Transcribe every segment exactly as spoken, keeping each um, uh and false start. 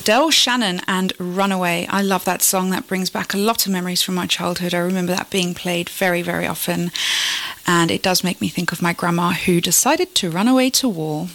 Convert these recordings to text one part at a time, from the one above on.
Del Shannon and Runaway. I love that song. That brings back a lot of memories from my childhood. I remember that being played very, very often. And it does make me think of my grandma who decided to run away to war.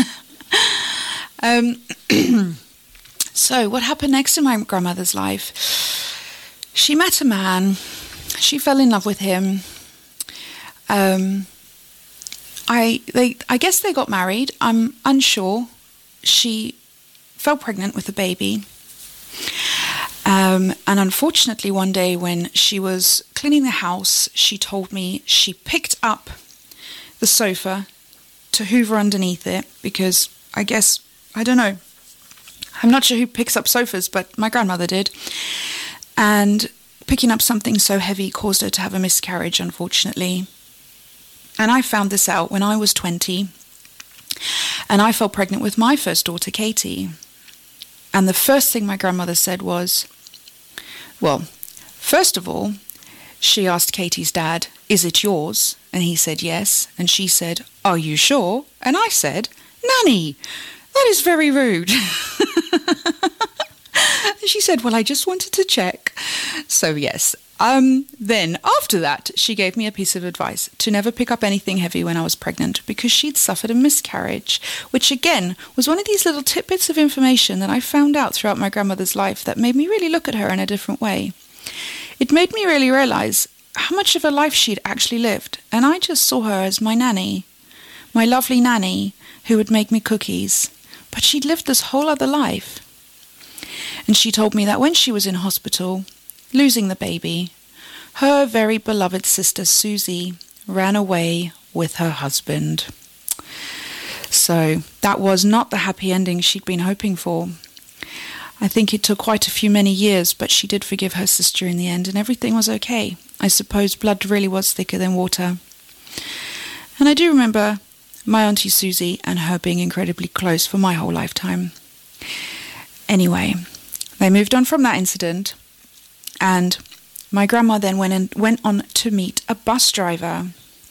um, so what happened next in my grandmother's life? She met a man. She fell in love with him. Um, I they I guess they got married. I'm unsure. She fell pregnant with a baby. Um, and unfortunately, one day when she was cleaning the house, she told me she picked up the sofa to hoover underneath it because I guess, I don't know, I'm not sure who picks up sofas, but my grandmother did. And picking up something so heavy caused her to have a miscarriage, unfortunately. And I found this out when I was twenty. And I fell pregnant with my first daughter, Katie. And the first thing my grandmother said was, well, first of all, she asked Katie's dad, is it yours? And he said yes. And she said, are you sure? And I said, Nanny, that is very rude. And she said, well, I just wanted to check. So yes. Um, then after that, she gave me a piece of advice to never pick up anything heavy when I was pregnant because she'd suffered a miscarriage, which again was one of these little tidbits of information that I found out throughout my grandmother's life that made me really look at her in a different way. It made me really realize how much of a life she'd actually lived, and I just saw her as my nanny, my lovely nanny who would make me cookies, but she'd lived this whole other life. And she told me that when she was in hospital, losing the baby, her very beloved sister Susie ran away with her husband. So that was not the happy ending she'd been hoping for. I think it took quite a few many years, but she did forgive her sister in the end, and everything was okay. I suppose blood really was thicker than water. And I do remember my Auntie Susie and her being incredibly close for my whole lifetime. Anyway, they moved on from that incident, and my grandma then went and went on to meet a bus driver.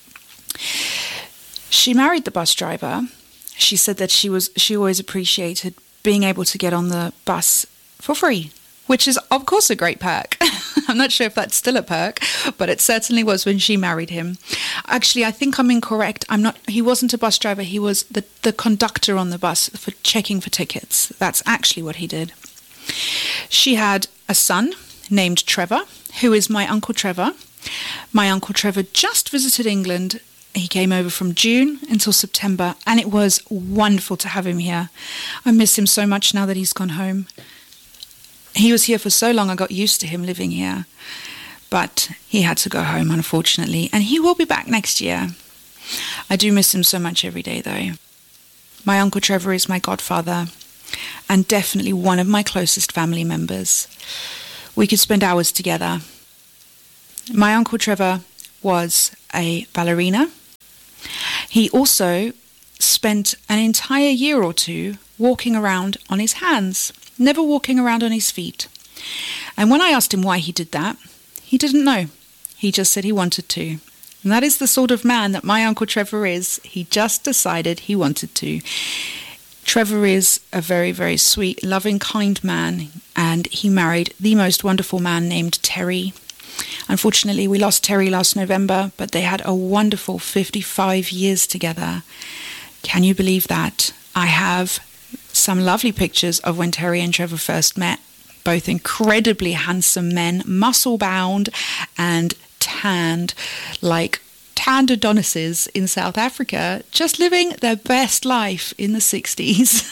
She married the bus driver. She said that she was she always appreciated being able to get on the bus for free, which is of course a great perk. I'm not sure if that's still a perk, but it certainly was when she married him. Actually, I think I'm incorrect. I'm not. He wasn't a bus driver. He was the, the conductor on the bus for checking for tickets. That's actually what he did. She had a son named Trevor, who is my Uncle Trevor. My Uncle Trevor just visited England. He came over from June until September, and it was wonderful to have him here. I miss him so much now that he's gone home. He was here for so long, I got used to him living here. But he had to go home, unfortunately, and he will be back next year. I do miss him so much every day, though. My Uncle Trevor is my godfather, and definitely one of my closest family members. We could spend hours together. My Uncle Trevor was a ballerina. He also spent an entire year or two walking around on his hands, never walking around on his feet. And when I asked him why he did that, he didn't know. He just said he wanted to. And that is the sort of man that my Uncle Trevor is. He just decided he wanted to. Trevor is a very, very sweet, loving, kind man, and he married the most wonderful man named Terry. Unfortunately, we lost Terry last November, but they had a wonderful fifty-five years together. Can you believe that? I have some lovely pictures of when Terry and Trevor first met. Both incredibly handsome men, muscle-bound and tanned, like tanned Adonises in South Africa, just living their best life in the sixties.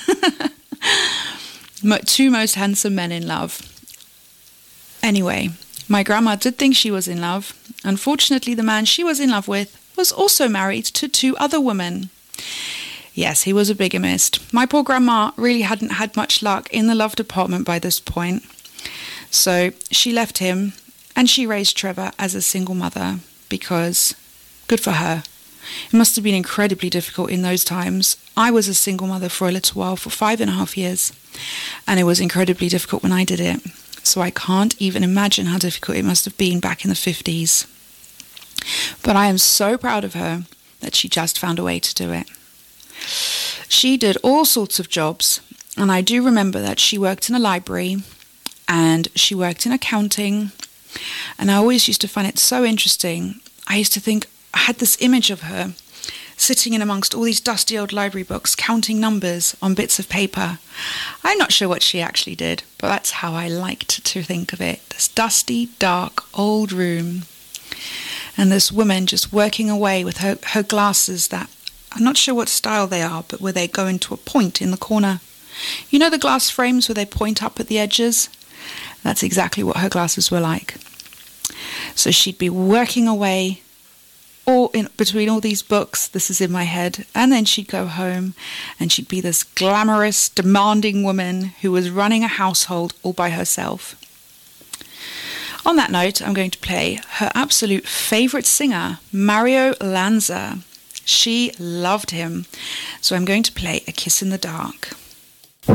Two most handsome men in love. Anyway, my grandma did think she was in love. Unfortunately, the man she was in love with was also married to two other women. Yes, he was a bigamist. My poor grandma really hadn't had much luck in the love department by this point. So she left him and she raised Trevor as a single mother because, good for her. It must have been incredibly difficult in those times. I was a single mother for a little while, for five and a half years, and it was incredibly difficult when I did it. So I can't even imagine how difficult it must have been back in the fifties. But I am so proud of her that she just found a way to do it. She did all sorts of jobs. And I do remember that she worked in a library and she worked in accounting. And I always used to find it so interesting. I used to think, I had this image of her sitting in amongst all these dusty old library books, counting numbers on bits of paper. I'm not sure what she actually did, but that's how I liked to think of it. This dusty, dark, old room. And this woman just working away with her, her glasses that, I'm not sure what style they are, but where they go into a point in the corner. You know the glass frames where they point up at the edges? That's exactly what her glasses were like. So she'd be working away all in between all these books. This is in my head. And then she'd go home and she'd be this glamorous, demanding woman who was running a household all by herself. On that note, I'm going to play her absolute favourite singer, Mario Lanza. She loved him. So I'm going to play A Kiss in the Dark.